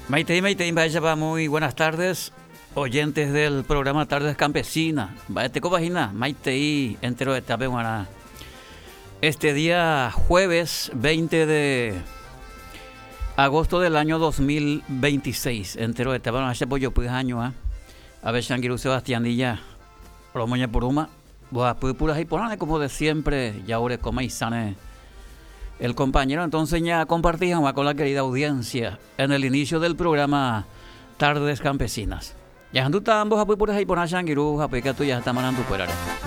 Maite, vaya, muy buenas tardes, oyentes del programa Tardes Campesinas. Vaya, cobajina, Maite, entero de Tapehuana. Este día jueves 20 de agosto del año 2026, entero de Tapehuana, hace pollo pues año, a ver, Shangiru Sebastianilla, Romoña Puruma, puras y ponane como de siempre, ya ahora como sane. El compañero entonces ya compartíamos con la querida audiencia en el inicio del programa Tardes Campesinas. Ya anduta ambos apoy por ahí por Shangiru, apoy que tú ya está manando fuera.